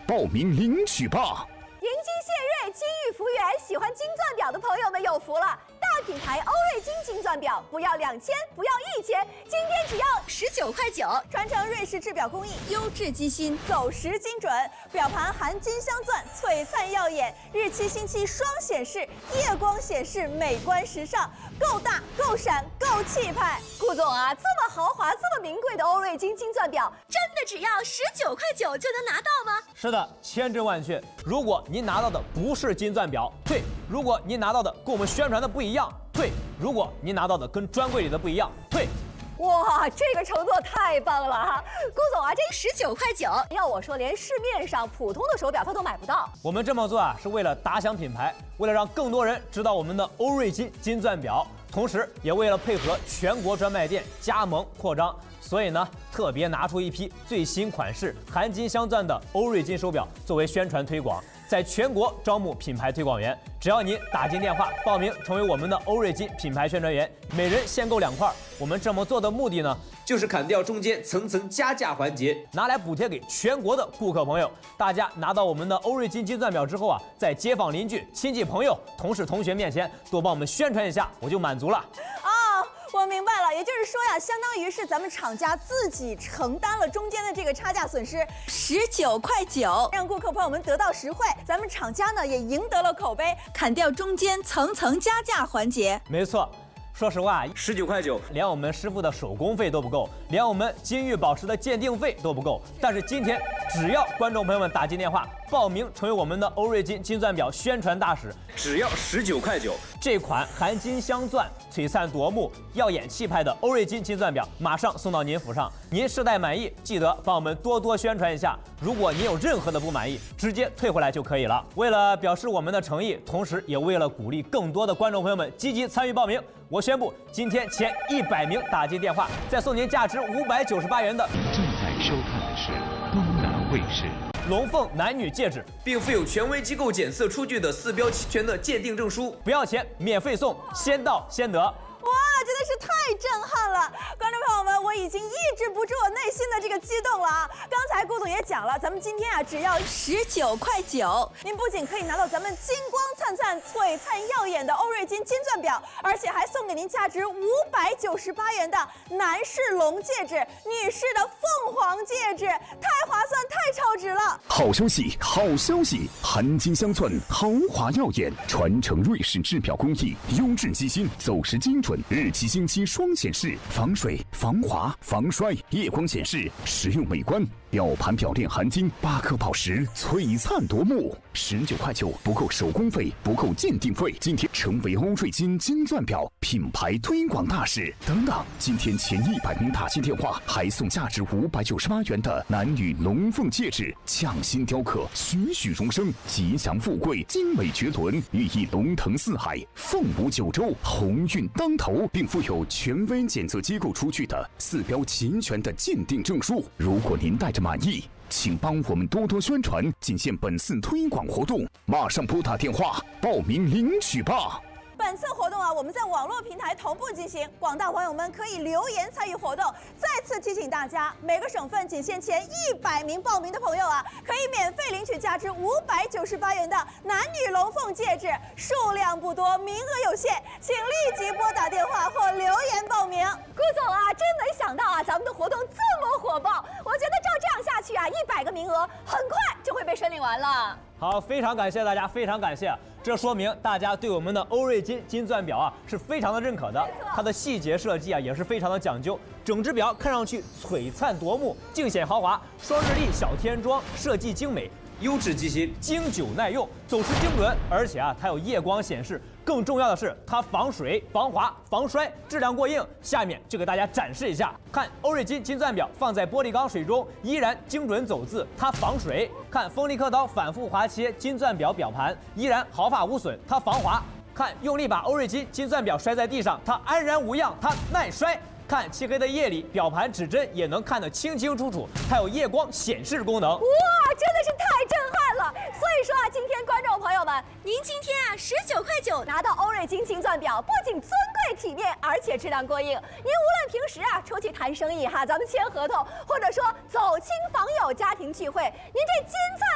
报名领取吧！ 迎金献瑞，金玉福源，喜欢金钻表的朋友们有福了！大品牌欧瑞金金钻表，不要2000，不要1000，今天只要19块9，传承瑞士制表工艺，优质机芯，走时精准，表盘含金镶钻，璀璨耀眼，日期星期双显示，夜光显示，美观时尚，够大够闪够气派。顾总啊，这么豪华、这么名贵的欧瑞金金钻表，真的只要19块9就能拿到吗？ 是的，千真万确。如果您拿到的不是金钻表，退；如果您拿到的跟我们宣传的不一样，退；如果您拿到的跟专柜里的不一样，退。 哇，这个承诺太棒了哈！顾总啊，这19块9，要我说，连市面上普通的手表它都买不到。 我们这么做啊，是为了打响品牌，为了让更多人知道我们的欧瑞金金钻表，同时也为了配合全国专卖店加盟扩张，所以呢，特别拿出一批最新款式含金镶钻的欧瑞金手表作为宣传推广，在全国招募品牌推广员。只要您打进电话报名成为我们的欧瑞金品牌宣传员，每人限购2块。我们这么做的目的呢，就是砍掉中间层层加价环节，拿来补贴给全国的顾客朋友。大家拿到我们的欧瑞金金钻表之后啊，在街坊邻居、亲戚朋友、同事同学面前多帮我们宣传一下，我就满足了。 我明白了，也就是说呀，相当于是咱们厂家自己承担了中间的这个差价损失，19块9，让顾客朋友们得到实惠，咱们厂家呢也赢得了口碑，砍掉中间层层加价环节。 没错。说实话，19块9，连我们师傅的手工费都不够，连我们金玉宝石的鉴定费都不够。但是今天，只要观众朋友们打进电话报名成为我们的欧瑞金金钻表宣传大使，只要19块9，这款含金镶钻、璀璨夺目、耀眼气派的欧瑞金金钻表马上送到您府上。您试戴满意，记得帮我们多多宣传一下。如果您有任何的不满意，直接退回来就可以了。为了表示我们的诚意，同时也为了鼓励更多的观众朋友们积极参与报名，我宣布，今天前100名打进电话，再送您价值598元的。 正在收看的是东南卫视龙凤男女戒指，并附有权威机构检测出具的4标齐全的鉴定证书，不要钱，免费送，先到先得。 哇，真的是太震撼了！观众朋友们，我已经抑制不住我内心的这个激动了啊！刚才顾总也讲了，咱们今天啊只要19块9，您不仅可以拿到咱们金光灿灿、璀璨耀眼的欧瑞金金钻表，而且还送给您价值598元的男士龙戒指、女士的凤凰戒指，太划算、太超值了！ 好消息，好消息！含金镶钻，豪华耀眼，传承瑞士制表工艺，优质机芯，走时精准，日期星期双显示，防水、防滑、防摔，夜光显示，实用美观。表盘表链含金8颗宝石，璀璨夺目。19块9，不够手工费，不够鉴定费。今天成为欧瑞金金钻表品牌推广大使。等等，今天前100名打进电话，还送价值598元的男女龙凤戒指，匠心雕刻，栩栩荣生，吉祥富贵，精美绝伦，寓意龙腾四海，凤舞九州，鸿运当头，并附有权威检测机构出具的4标齐全的鉴定证书。如果您带着满意，请帮我们多多宣传，仅限本次推广活动，马上拨打电话报名领取吧。 本次活动啊，我们在网络平台同步进行，广大网友们可以留言参与活动。再次提醒大家，每个省份仅限前100名报名的朋友啊，可以免费领取价值598元的男女龙凤戒指，数量不多，名额有限，请立即拨打电话或留言报名。顾总啊，真没想到啊，咱们的活动这么火爆，我觉得照这样下去啊，100个名额很快就会被申领完了。 好，非常感谢大家，非常感谢。这说明大家对我们的欧瑞金金钻表啊是非常的认可的，它的细节设计啊也是非常的讲究，整只表看上去璀璨夺目，尽显豪华，双日历小天装，设计精美。优质机芯，经久耐用，走时精准，而且啊，它有夜光显示。更重要的是，它防水、防滑、防摔，质量过硬。下面就给大家展示一下，看欧瑞金金钻表放在玻璃缸水中，依然精准走字，它防水；看锋利刻刀反复划切金钻表表盘，依然毫发无损，它防滑；看用力把欧瑞金金钻表摔在地上，它安然无恙，它耐摔。看漆黑的夜里，表盘指针也能看得清清楚楚，还有夜光显示功能。 哇，真的是太震撼了！所以说啊，今天观众朋友们，您今天啊19块9拿到欧瑞金金钻表，不仅尊贵体面，而且质量过硬。您无论平时啊出去谈生意哈，咱们签合同，或者说走亲访友、家庭聚会，您这金灿